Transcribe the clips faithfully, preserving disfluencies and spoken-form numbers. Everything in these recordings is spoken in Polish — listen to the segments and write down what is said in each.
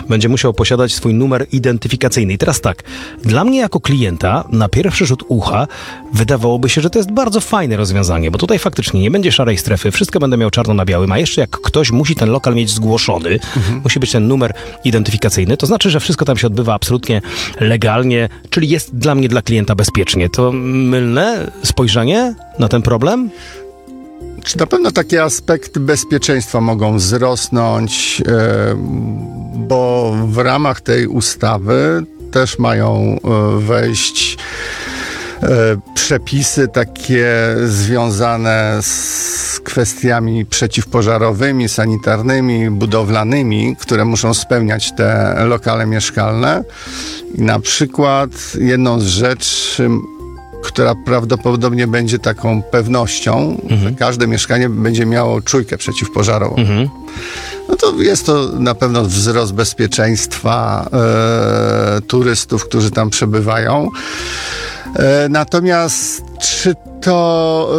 będzie musiał posiadać swój numer identyfikacyjny. I teraz tak, dla mnie jako klienta na pierwszy rzut ucha wydawałoby się, że to jest bardzo fajne rozwiązanie, bo tutaj faktycznie nie będzie szarej strefy, wszystko będę miał czarno na białym, a jeszcze jak ktoś musi ten lokal mieć zgłoszony, mhm. musi być ten numer identyfikacyjny, to znaczy, że wszystko tam się odbywa absolutnie legalnie, czyli jest dla mnie, dla klienta bezpiecznie. To mylne spojrzenie na ten problem? Czy na pewno takie aspekty bezpieczeństwa mogą wzrosnąć, bo w ramach tej ustawy też mają wejść przepisy takie związane z kwestiami przeciwpożarowymi, sanitarnymi, budowlanymi, które muszą spełniać te lokale mieszkalne. I na przykład jedną z rzeczy, która prawdopodobnie będzie taką pewnością, mhm. że każde mieszkanie będzie miało czujkę przeciwpożarową. Mhm. No to jest to na pewno wzrost bezpieczeństwa e, turystów, którzy tam przebywają. E, natomiast czy to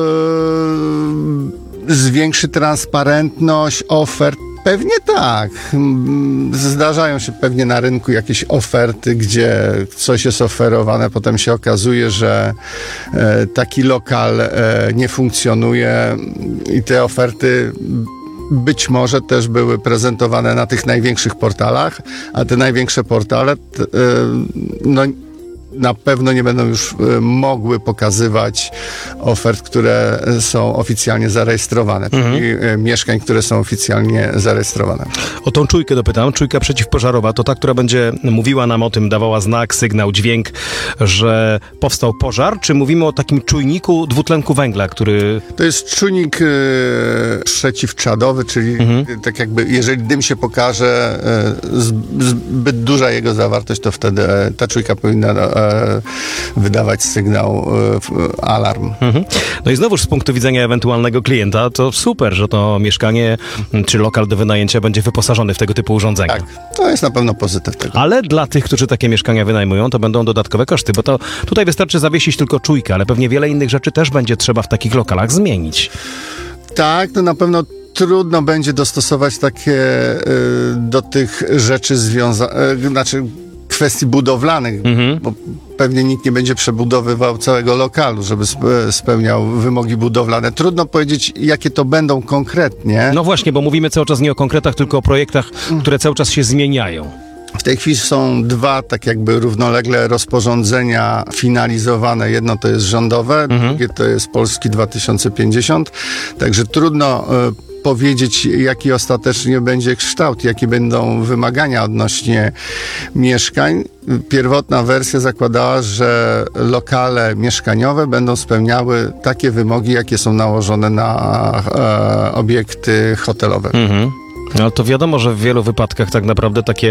e, zwiększy transparentność ofert? Pewnie tak. Zdarzają się pewnie na rynku jakieś oferty, gdzie coś jest oferowane, potem się okazuje, że e, taki lokal e, nie funkcjonuje i te oferty być może też były prezentowane na tych największych portalach, a te największe portale t, e, no na pewno nie będą już y, mogły pokazywać ofert, które są oficjalnie zarejestrowane, mhm. czyli y, mieszkań, które są oficjalnie zarejestrowane. O tą czujkę dopytam. Czujka przeciwpożarowa to ta, która będzie mówiła nam o tym, dawała znak, sygnał, dźwięk, że powstał pożar, czy mówimy o takim czujniku dwutlenku węgla, który... To jest czujnik y, przeciwczadowy, czyli mhm. tak jakby, jeżeli dym się pokaże, y, zbyt duża jego zawartość, to wtedy y, ta czujka powinna y, wydawać sygnał, y, alarm. Mhm. No i znowuż z punktu widzenia ewentualnego klienta, to super, że to mieszkanie czy lokal do wynajęcia będzie wyposażony w tego typu urządzenia. Tak, to jest na pewno pozytyw tego. Ale dla tych, którzy takie mieszkania wynajmują, to będą dodatkowe koszty, bo to tutaj wystarczy zawiesić tylko czujkę, ale pewnie wiele innych rzeczy też będzie trzeba w takich lokalach zmienić. Tak, to na pewno trudno będzie dostosować takie y, do tych rzeczy związanych, y, znaczy kwestii budowlanych, mhm. bo pewnie nikt nie będzie przebudowywał całego lokalu, żeby spełniał wymogi budowlane. Trudno powiedzieć, jakie to będą konkretnie. No właśnie, bo mówimy cały czas nie o konkretach, tylko o projektach, które cały czas się zmieniają. W tej chwili są dwa, tak jakby równolegle rozporządzenia finalizowane. Jedno to jest rządowe, mhm. drugie to jest Polski dwa tysiące pięćdziesiąt. Także trudno y, powiedzieć, jaki ostatecznie będzie kształt, jakie będą wymagania odnośnie mieszkań. Pierwotna wersja zakładała, że lokale mieszkaniowe będą spełniały takie wymogi, jakie są nałożone na e, obiekty hotelowe. Mhm. No to wiadomo, że w wielu wypadkach tak naprawdę takie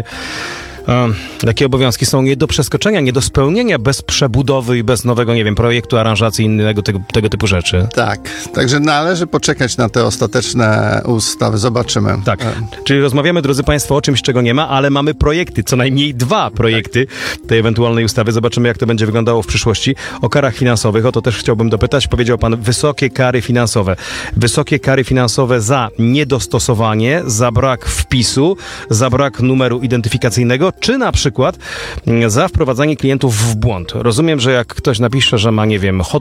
Um, takie obowiązki są nie do przeskoczenia, nie do spełnienia bez przebudowy i bez nowego, nie wiem, projektu, aranżacji i innego tego, tego typu rzeczy. Tak, także należy poczekać na te ostateczne ustawy, zobaczymy. Tak, e. czyli rozmawiamy, drodzy Państwo, o czymś, czego nie ma, ale mamy projekty, co najmniej dwa projekty tak. tej ewentualnej ustawy. Zobaczymy, jak to będzie wyglądało w przyszłości. O karach finansowych, o to też chciałbym dopytać. Powiedział Pan, wysokie kary finansowe. Wysokie kary finansowe za niedostosowanie, za brak wpisu, za brak numeru identyfikacyjnego, czy na przykład za wprowadzanie klientów w błąd. Rozumiem, że jak ktoś napisze, że ma, nie wiem,